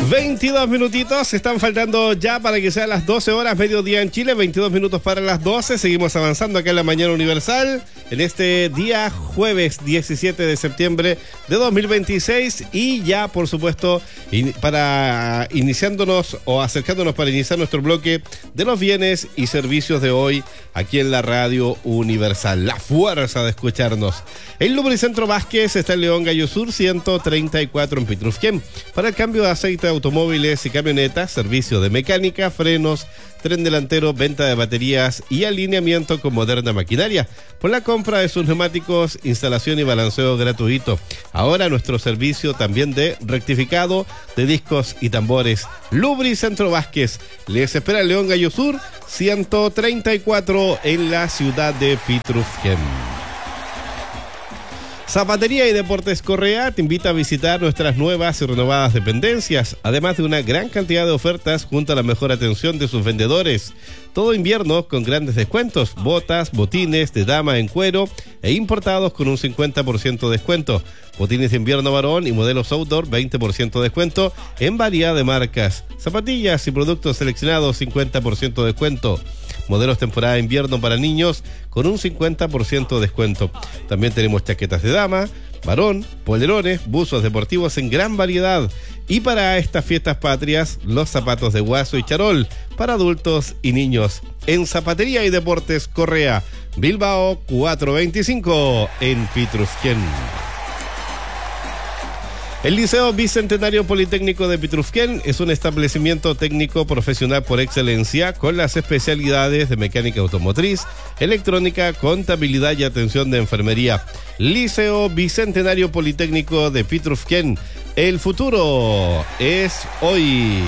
22 minutitos, están faltando ya para que sean las 12 horas, mediodía en Chile, 22 minutos para las 12. Seguimos avanzando acá en la Mañana Universal, en este día jueves 17 de septiembre de 2026. Y ya, por supuesto, para iniciándonos o acercándonos para iniciar nuestro bloque de los bienes y servicios de hoy, aquí en la Radio Universal. La fuerza de escucharnos. El Lubricentro Vázquez está en León Gallo Sur 134 en Pitrufquén. Para el cambio de aceite de automóviles y camionetas, servicio de mecánica, frenos, tren delantero, venta de baterías y alineamiento con moderna maquinaria. Por la compra de sus neumáticos, instalación y balanceo gratuito. Ahora nuestro servicio también de rectificado de discos y tambores. Lubricentro Vázquez les espera en León Gallo Sur 134 en la ciudad de Pitrufquén. Zapatería y Deportes Correa te invita a visitar nuestras nuevas y renovadas dependencias, además de una gran cantidad de ofertas junto a la mejor atención de sus vendedores. Todo invierno con grandes descuentos, botas, botines de dama en cuero e importados con un 50% de descuento. Botines de invierno varón y modelos outdoor 20% de descuento en variedad de marcas. Zapatillas y productos seleccionados 50% de descuento. Modelos temporada de invierno para niños con un 50% de descuento. También tenemos chaquetas de dama, varón, polerones, buzos deportivos en gran variedad. Y para estas fiestas patrias, los zapatos de guaso y charol para adultos y niños. En Zapatería y Deportes Correa, Bilbao 425 en Pitrufquén. El Liceo Bicentenario Politécnico de Pitrufquén es un establecimiento técnico profesional por excelencia con las especialidades de mecánica automotriz, electrónica, contabilidad y atención de enfermería. Liceo Bicentenario Politécnico de Pitrufquén. El futuro es hoy.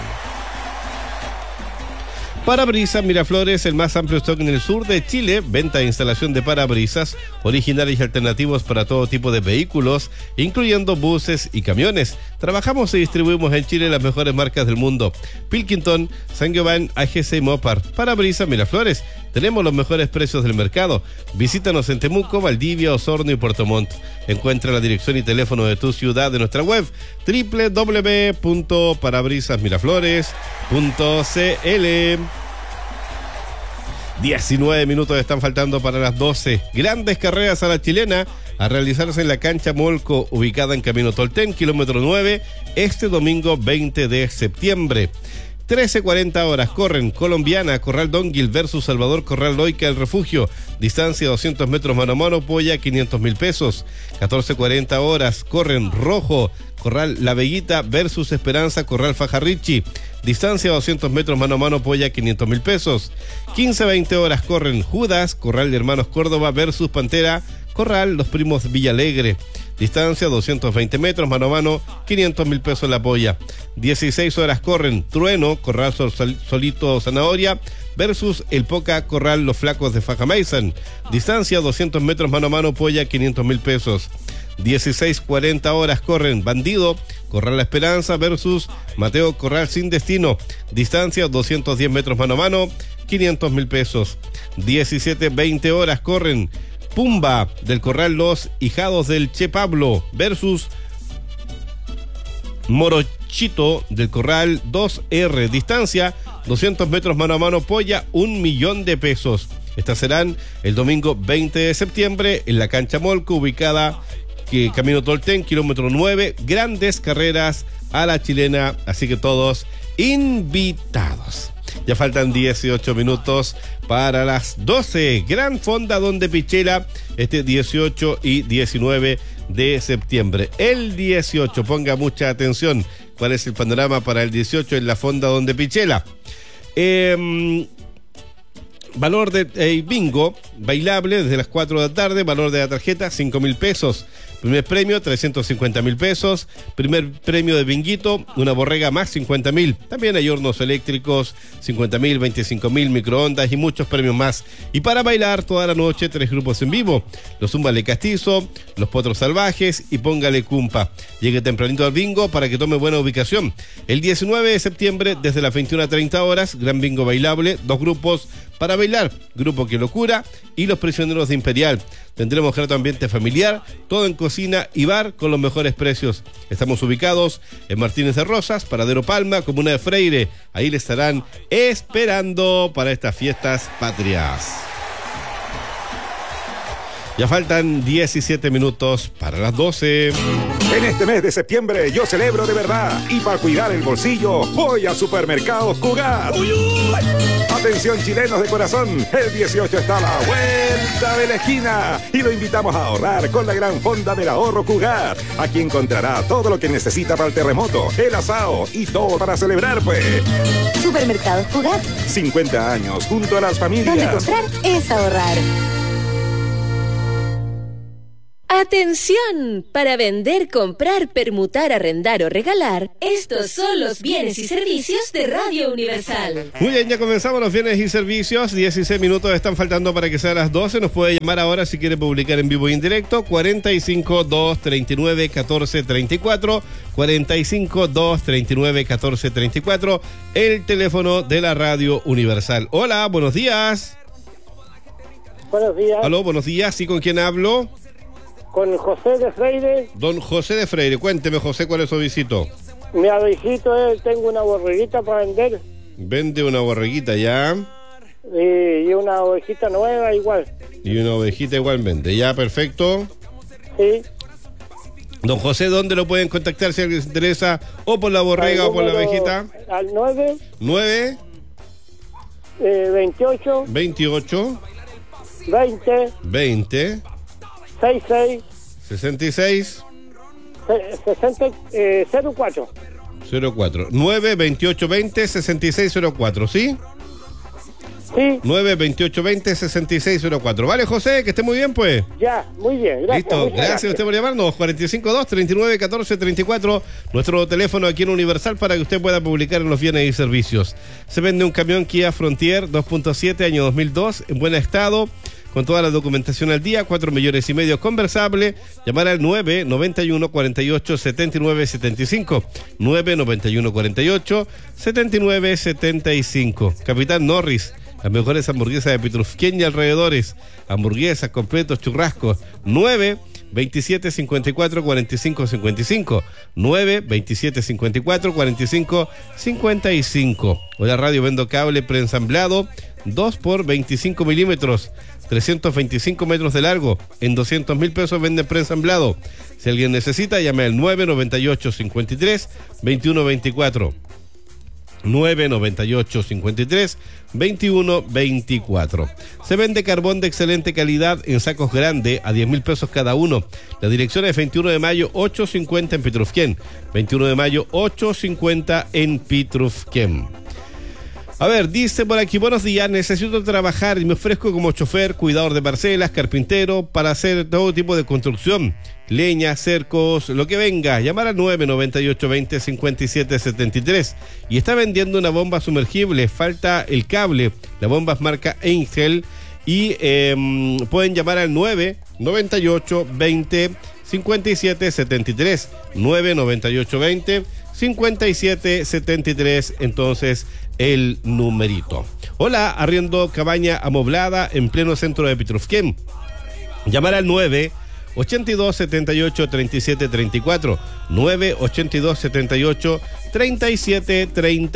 Parabrisas Miraflores, el más amplio stock en el sur de Chile, venta e instalación de parabrisas originales y alternativos para todo tipo de vehículos, incluyendo buses y camiones. Trabajamos y distribuimos en Chile las mejores marcas del mundo: Pilkington, Saint-Gobain, AGC y Mopar. Parabrisas Miraflores, tenemos los mejores precios del mercado. Visítanos en Temuco, Valdivia, Osorno y Puerto Montt. Encuentra la dirección y teléfono de tu ciudad de nuestra web www.parabrisasmiraflores.cl. 19 minutos están faltando para las 12. Grandes carreras a la chilena a realizarse en la cancha Molco, ubicada en Camino Tolten, kilómetro 9, este domingo 20 de septiembre. 13:40 horas corren Colombiana, Corral Donguil versus Salvador Corral Loica El Refugio. Distancia 200 metros mano a mano, polla 500.000 pesos. 14:40 horas corren Rojo, Corral La Veguita versus Esperanza Corral Fajarrichi. Distancia 200 metros mano a mano, polla 500.000 pesos. 15:20 horas corren Judas, Corral de Hermanos Córdoba versus Pantera, Corral Los Primos Villalegre. Distancia 220 metros mano a mano, 500.000 pesos la polla. 16 horas corren Trueno, Corral Solito Zanahoria versus El Poca, Corral Los Flacos de Faja Mason. Distancia 200 metros mano a mano, polla 500.000 pesos. 16:40 horas corren Bandido, Corral La Esperanza versus Mateo Corral Sin Destino. Distancia 210 metros mano a mano, 500.000 pesos. 17:20 horas corren Pumba del Corral Los Hijados del Che Pablo versus Morochito del Corral 2R. Distancia 200 metros mano a mano, polla 1.000.000 de pesos. Estas serán el domingo 20 de septiembre en la cancha Molco, ubicada Camino Tolten, kilómetro 9. Grandes carreras a la chilena, así que todos invitados. Ya faltan 18 minutos para las 12. Gran Fonda Donde Pichela, este 18 y 19 de septiembre. El 18, ponga mucha atención. ¿Cuál es el panorama para el 18 en la Fonda Donde Pichela? Valor de bingo bailable desde las 4 de la tarde. Valor de la tarjeta 5.000 pesos. Primer premio 350.000 pesos. Primer premio de binguito, una borrega más 50.000. También hay hornos eléctricos 50.000, 25.000, microondas y muchos premios más. Y para bailar toda la noche 3 grupos en vivo: los Zúmbale Castizo, los Potros Salvajes y Póngale Cumpa. Llegue tempranito al bingo para que tome buena ubicación. El 19 de septiembre desde las 21:30 horas, gran bingo bailable, 2 grupos para bailar, Grupo Qué Locura y Los Prisioneros de Imperial. Tendremos grato ambiente familiar, todo en cocina y bar con los mejores precios. Estamos ubicados en Martínez de Rosas, Paradero Palma, Comuna de Freire. Ahí le estarán esperando para estas fiestas patrias. Ya faltan 17 minutos para las 12. En este mes de septiembre yo celebro de verdad y para cuidar el bolsillo voy a Supermercados Cugat. Atención chilenos de corazón, el 18 está a la vuelta de la esquina y lo invitamos a ahorrar con la gran fonda del ahorro Cugat. Aquí encontrará todo lo que necesita para el terremoto, el asado y todo para celebrar, pues. Supermercados Cugat. 50 años junto a las familias. Donde comprar es ahorrar. ¡Atención! Para vender, comprar, permutar, arrendar o regalar, estos son los bienes y servicios de Radio Universal. Muy bien, ya comenzamos los bienes y servicios. 16 minutos están faltando para que sean las 12. Nos puede llamar ahora si quiere publicar en vivo e indirecto. 45 239 1434. 45 239 1434. El teléfono de la Radio Universal. Hola, buenos días. Buenos días. Aló, buenos días. ¿Sí, con quién hablo? Con José de Freire. Don José de Freire, cuénteme, José, ¿cuál es su visito? Mi abejito tengo una borreguita para vender. Vende una borreguita ya. Y una ovejita nueva igual. Y una ovejita igualmente, ya, perfecto. Sí. Don José, ¿dónde lo pueden contactar si alguien se interesa? O por la borrega o por la ovejita. Al 9 28 28 20 20 66 66 04 04 9 28 20 66 04, ¿sí? Sí. 9 28 20 66 04. Vale, José, que esté muy bien, pues. Ya, muy bien, gracias. Listo, gracias a usted por llamarnos. 45 39 14 34, nuestro teléfono aquí en Universal para que usted pueda publicar en los bienes y servicios. Se vende un camión Kia Frontier 2.7 año 2002 en buen estado, con toda la documentación al día, 4,5 millones conversable. Llamar al 9 91 48 79 75. 9 91 48 79 75. Capitán Norris, las mejores hamburguesas de Pitrufquén y alrededores. Hamburguesas, completos, churrascos. 9 27 54 45 55. 9 27 54 45 55. Hola Radio, vendo cable preensamblado 2 por 25 milímetros, 325 metros de largo. En 200,000 pesos vende preensamblado. Si alguien necesita, llame al 998 53 21 24. 998 53 21 24. Se vende carbón de excelente calidad en sacos grandes a 10,000 pesos cada uno. La dirección es 21 de mayo 850 en Pitrufquén. 21 de mayo 850 en Pitrufquén. A ver, dice por aquí, buenos días, necesito trabajar y me ofrezco como chofer, cuidador de parcelas, carpintero, para hacer todo tipo de construcción, leña, cercos, lo que venga. Llamar al 998 20 57 73. Y está vendiendo una bomba sumergible, falta el cable, la bomba es marca Angel y pueden llamar al 998 20 57 73. 998 20 57 73, entonces el numerito. Hola, arriendo cabaña amoblada en pleno centro de Pitrufquén. Llamar al 9 82 78 37 34. 9 82 78 37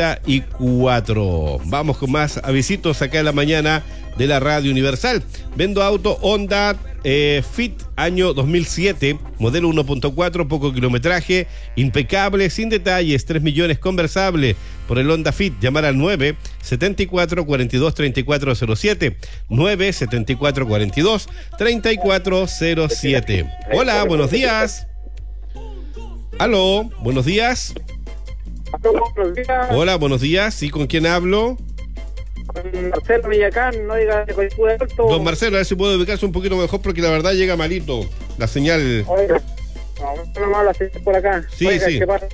34. Vamos con más avisitos acá en la mañana de la Radio Universal. Vendo auto Honda Fit año 2007, modelo 1.4, poco kilometraje, impecable, sin detalles, 3 millones conversable por el Honda Fit. Llamar al 9 74 42 34 07. 9 74 42 34 07. Hola, buenos días. Aló, buenos días. Hola, buenos días. ¿Sí, con quién hablo? Marcelo Villacán, no diga de Coyhaique Alto. Don Marcelo, a ver si puede ubicarse un poquito mejor porque la verdad llega malito la señal. Oiga, no me habla por acá. Sí, Oiga, sí. ¿qué pasa?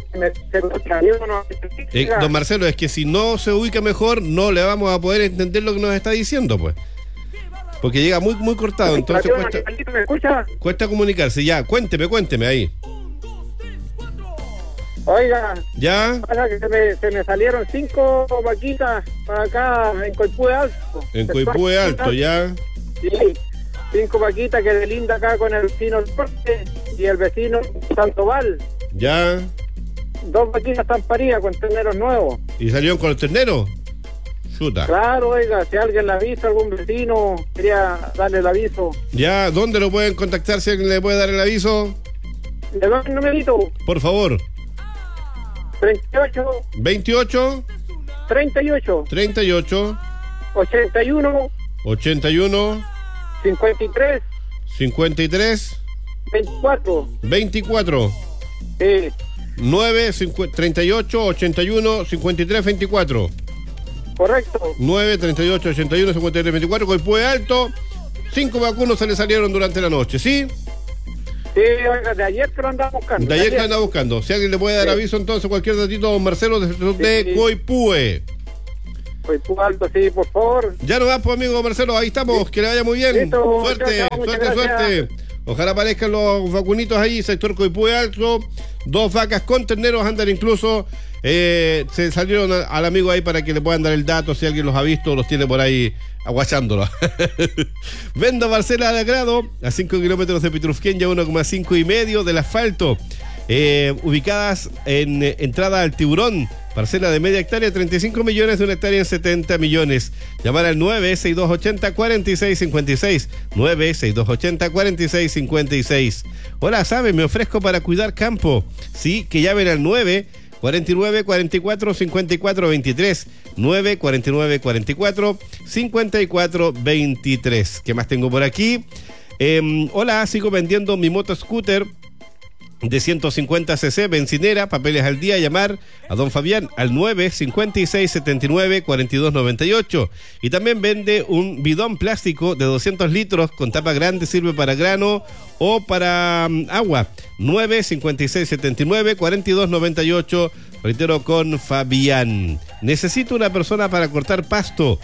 Don Marcelo, es que si no se ubica mejor, no le vamos a poder entender lo que nos está diciendo, pues. Porque llega muy, muy cortado, entonces ¿Me escucha? cuesta comunicarse. Ya, cuénteme ahí. Oiga, ¿Ya? pasa que se me salieron 5 vaquitas para acá en Coipúe Alto. En Coipúe Alto, ¿ya? Sí, 5 vaquitas que delinda acá con el vecino Norte y el vecino Santoval. ¿Ya? 2 vaquitas están paridas con terneros nuevos. ¿Y salieron con el ternero? Chuta. Claro, oiga, si alguien la avisa, algún vecino quería darle el aviso. ¿Ya? ¿Dónde lo pueden contactar si alguien le puede dar el aviso? Le doy el numerito. Por favor. 38 28 38 38 81 81 53 53 24. 24 Sí, 9 38 81 53 24 correcto. 9 38 81 53 24 Coipúe Alto. 5 vacunos se le salieron durante la noche, ¿sí? Sí, oiga, de ayer que lo andaba buscando. De ayer que anda buscando. Si alguien le puede dar aviso, entonces cualquier datito, don Marcelo, de Sí. Coipúe. Coipúe Alto, sí, por favor. Ya nos vamos, amigo Marcelo, ahí estamos, que le vaya muy bien. Listo, Suerte, chao, muchas suerte, gracias. suerte. Ojalá aparezcan los vacunitos ahí, sector Coipúe Alto. 2 vacas con terneros andan incluso. Se salieron al amigo ahí para que le puedan dar el dato, si alguien los ha visto, los tiene por ahí aguachándolos. Vendo Marcela de Agrado, a 5 kilómetros de Pitrufquén, ya 1,5 y medio del asfalto. Ubicadas en entrada al Tiburón, parcela de media hectárea, 35 millones, de una hectárea en 70 millones. Llamar al 96280-4656. 96280-4656. Hola, ¿sabe? Me ofrezco para cuidar campo. Sí, que llamen al 949 44 54 23. 949 44 54 23. ¿Qué más tengo por aquí? Hola, sigo vendiendo mi moto scooter de 150 cc, bencinera, papeles al día. Llamar a don Fabián al 956 79 42 98. Y también vende un bidón plástico de 200 litros con tapa grande, sirve para grano o para agua. 956 79 42 98. Reitero, con Fabián. Necesito una persona para cortar pasto.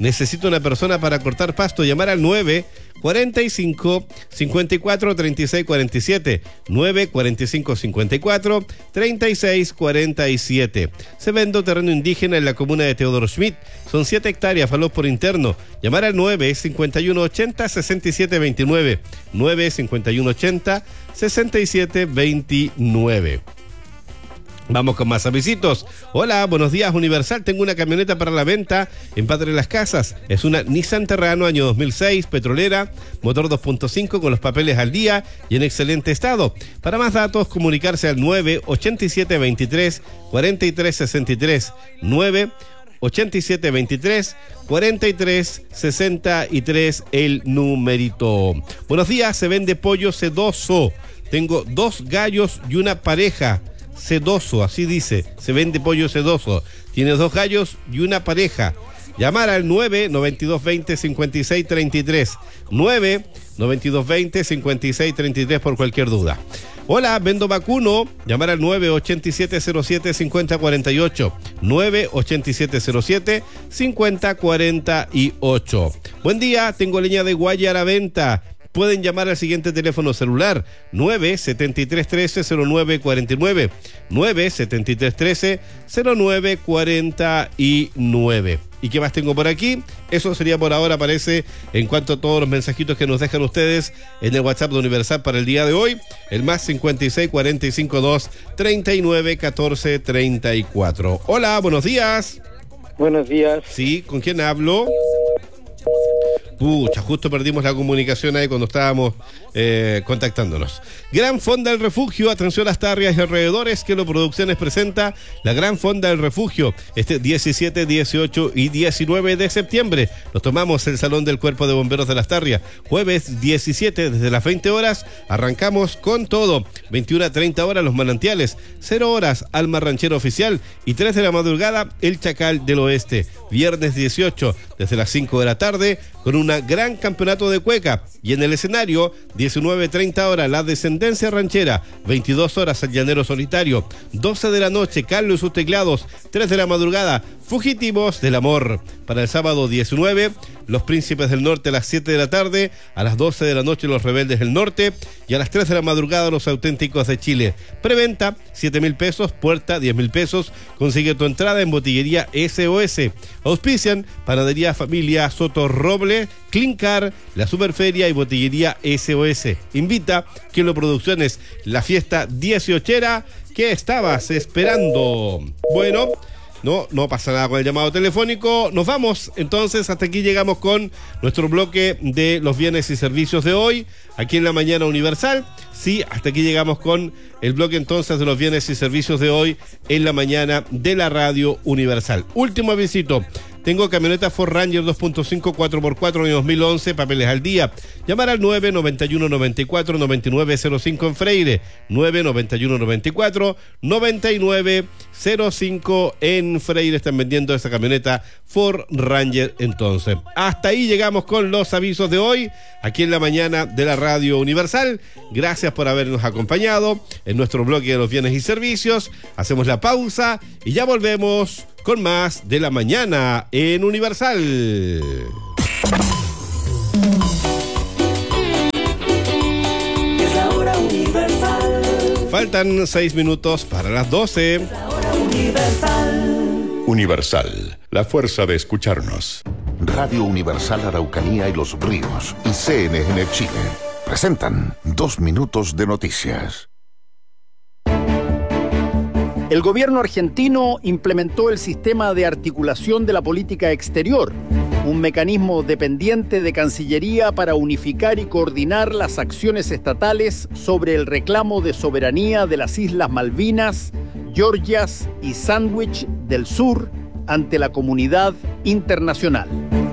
Llamar al 945 54 36 47. 945 54 36 47. Se vende terreno indígena en la comuna de Teodoro Schmidt. Son 7 hectáreas, valor por interno. Llamar al 951 80 67 29. 951 80 67 29. Vamos con más avisitos. Hola, buenos días, Universal. Tengo una camioneta para la venta en Padre Las Casas. Es una Nissan Terrano año 2006, petrolera, motor 2.5 con los papeles al día y en excelente estado. Para más datos, comunicarse al 987 23 43 63. 987 23 43 63, el numerito. Buenos días, se vende pollo sedoso. Tengo 2 gallos y una pareja. Sedoso, así dice, se vende pollo sedoso. Tiene 2 gallos y una pareja. Llamar al 99220 56 33. 99220 56 33 por cualquier duda. Hola, vendo vacuno. Llamar al 98707 5048. 98707 5048. Buen día, tengo leña de guaya a la venta. Pueden llamar al siguiente teléfono celular, 97313-0949, 97313-0949. ¿Y qué más tengo por aquí? Eso sería por ahora, parece, en cuanto a todos los mensajitos que nos dejan ustedes en el WhatsApp de Universal para el día de hoy, el más 56 45 2 39 14 34. Hola, buenos días. Buenos días. Sí, ¿con quién hablo? Pucha, justo perdimos la comunicación ahí cuando estábamos contactándonos. Gran Fonda del Refugio, atención a Lastarrias y alrededores, que lo Producciones presenta la Gran Fonda del Refugio este 17, 18 y 19 de septiembre. Nos tomamos el Salón del Cuerpo de Bomberos de Lastarria. Jueves 17 desde las 20 horas, arrancamos con todo. 21 a 30 horas Los Manantiales, 0 horas Alma Ranchera Oficial y 3 de la madrugada El Chacal del Oeste. Viernes 18 desde las 5 de la tarde con un gran campeonato de cueca. Y en el escenario, 19:30 horas La Descendencia Ranchera, 22 horas El Llanero Solitario, 12 de la noche Carlos y sus teclados, 3 de la madrugada Fugitivos del Amor. Para el sábado 19, Los Príncipes del Norte a las 7 de la tarde, a las 12 de la noche Los Rebeldes del Norte y a las 3 de la madrugada Los Auténticos de Chile. Preventa 7.000 pesos, puerta 10.000 pesos. Consigue tu entrada en Botillería SOS. Auspician Panadería Familia Soto Roble, Clincar, La Superferia y Botillería SOS. Invita Kilo Producciones, la fiesta 18era que estabas esperando. Bueno, no pasa nada con el llamado telefónico. Nos vamos, entonces, hasta aquí llegamos con nuestro bloque de los bienes y servicios de hoy, aquí en la Mañana Universal. Sí, hasta aquí llegamos con el bloque entonces de los bienes y servicios de hoy en la mañana de la Radio Universal. Último avisito. Tengo camioneta Ford Ranger 2.5 4x4 de 2011, papeles al día. Llamar al 991-94-9905 en Freire, 991-94-9905 en Freire. Están vendiendo esa camioneta Ford Ranger entonces. Hasta ahí llegamos con los avisos de hoy, aquí en la mañana de la Radio Universal. Gracias por habernos acompañado en nuestro bloque de los bienes y servicios. Hacemos la pausa y ya volvemos con más de la mañana en Universal. Es la hora Universal. Faltan 6 minutos para las 12. Es la hora Universal. Universal, la fuerza de escucharnos. Radio Universal Araucanía y Los Ríos y CNN Chile presentan 2 minutos de noticias. El gobierno argentino implementó el sistema de articulación de la política exterior, un mecanismo dependiente de Cancillería para unificar y coordinar las acciones estatales sobre el reclamo de soberanía de las Islas Malvinas, Georgias y Sandwich del Sur ante la comunidad internacional.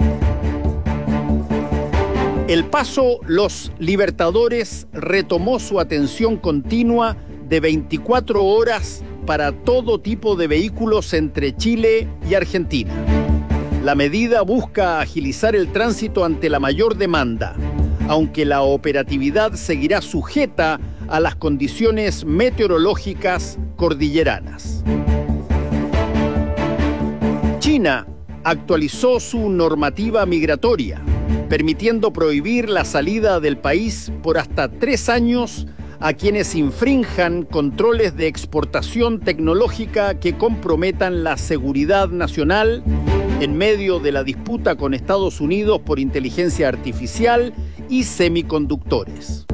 El paso Los Libertadores retomó su atención continua de 24 horas para todo tipo de vehículos entre Chile y Argentina. La medida busca agilizar el tránsito ante la mayor demanda, aunque la operatividad seguirá sujeta a las condiciones meteorológicas cordilleranas. China actualizó su normativa migratoria, permitiendo prohibir la salida del país por hasta 3 años a quienes infrinjan controles de exportación tecnológica que comprometan la seguridad nacional en medio de la disputa con Estados Unidos por inteligencia artificial y semiconductores.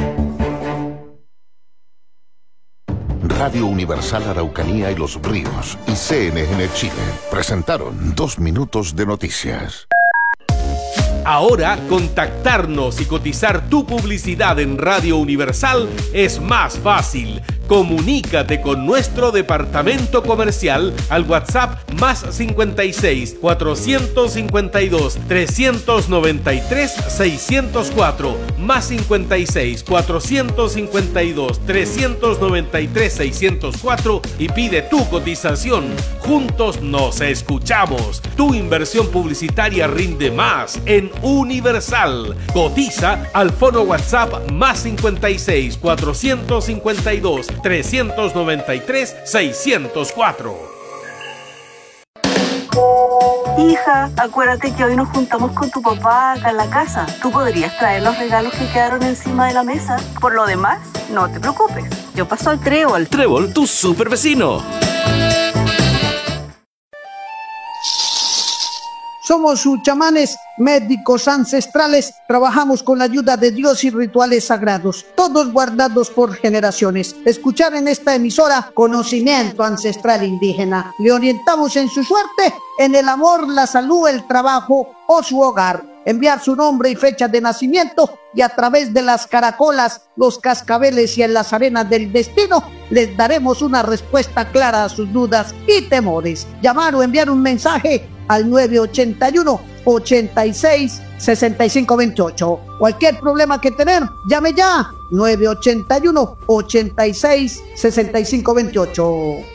Radio Universal Araucanía y Los Ríos y CNN Chile presentaron 2 minutos de noticias. Ahora, contactarnos y cotizar tu publicidad en Radio Universal es más fácil. Comunícate con nuestro departamento comercial al WhatsApp más 56 452 393 604 más 56 452 393 604 y pide tu cotización. Juntos nos escuchamos. Tu inversión publicitaria rinde más en Universal. Cotiza al fono WhatsApp más 56 452 393 604. Hija, acuérdate que hoy nos juntamos con tu papá acá en la casa. Tú podrías traer los regalos que quedaron encima de la mesa. Por lo demás, no te preocupes. Yo paso al Trébol. Trébol, tu super vecino. Somos sus chamanes, médicos ancestrales, trabajamos con la ayuda de Dios y rituales sagrados, todos guardados por generaciones. Escuchar en esta emisora conocimiento ancestral indígena. Le orientamos en su suerte, en el amor, la salud, el trabajo o su hogar. Enviar su nombre y fecha de nacimiento y a través de las caracolas, los cascabeles y en las arenas del destino les daremos una respuesta clara a sus dudas y temores. Llamar o enviar un mensaje al 981-86-6528. Cualquier problema que tener, llame ya. 981-86-6528.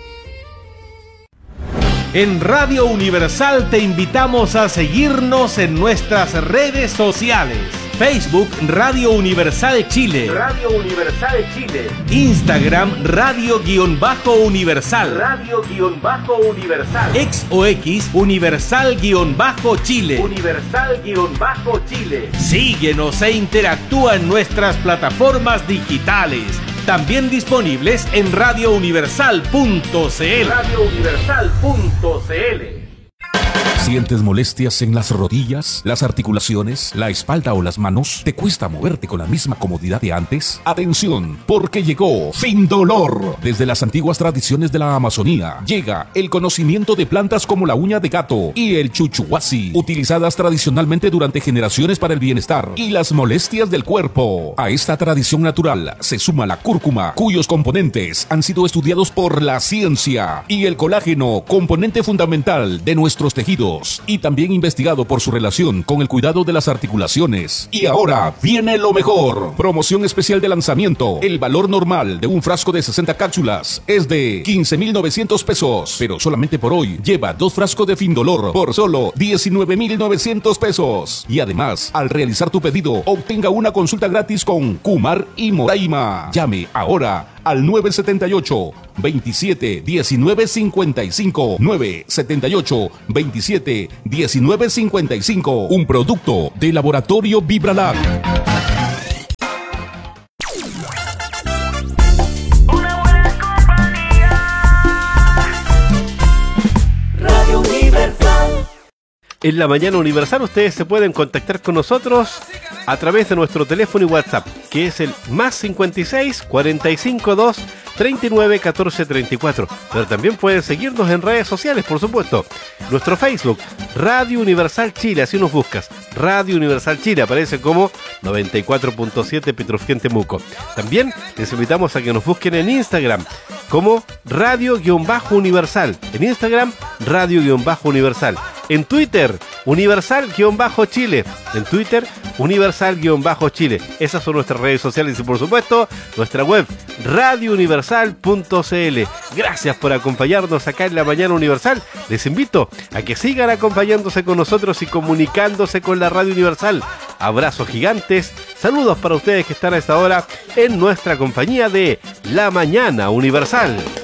En Radio Universal te invitamos a seguirnos en nuestras redes sociales. Facebook Radio Universal Chile. Radio Universal Chile. Instagram Radio-Universal. Radio-Universal. X o X Universal-Chile. Universal-Chile. Síguenos e interactúa en nuestras plataformas digitales. También disponibles en radiouniversal.cl. Radiouniversal.cl. ¿Sientes molestias en las rodillas, las articulaciones, la espalda o las manos? ¿Te cuesta moverte con la misma comodidad de antes? ¡Atención! Porque llegó Findolor. Desde las antiguas tradiciones de la Amazonía llega el conocimiento de plantas como la uña de gato y el chuchuhuasi, utilizadas tradicionalmente durante generaciones para el bienestar y las molestias del cuerpo. A esta tradición natural se suma la cúrcuma, cuyos componentes han sido estudiados por la ciencia, y el colágeno, componente fundamental de nuestros tejidos, y también investigado por su relación con el cuidado de las articulaciones. Y ahora viene lo mejor. Promoción especial de lanzamiento. El valor normal de un frasco de 60 cápsulas es de 15,900 pesos, pero solamente por hoy lleva 2 frascos de Findolor por solo 19,900 pesos. Y además, al realizar tu pedido, obtenga una consulta gratis con Kumar y Moraima. Llame ahora al 978 27 19 55, 978 27 19 55, un producto de Laboratorio Vibralab. Radio Universal. En la mañana Universal ustedes se pueden contactar con nosotros a través de nuestro teléfono y WhatsApp, que es el +56 45 2 39 14 34. Pero también pueden seguirnos en redes sociales, por supuesto. Nuestro Facebook, Radio Universal Chile, así nos buscas. Radio Universal Chile, aparece como 94.7 Petrofén Temuco. También les invitamos a que nos busquen en Instagram como Radio-Universal. En Instagram, Radio-Universal. En Twitter, Universal-Chile. En Twitter, Universal-Chile. Esas son nuestras redes sociales y, por supuesto, nuestra web, radiouniversal.cl. Gracias por acompañarnos acá en la Mañana Universal. Les invito a que sigan acompañándose con nosotros y comunicándose con la Radio Universal. Abrazos gigantes. Saludos para ustedes que están a esta hora en nuestra compañía de La Mañana Universal.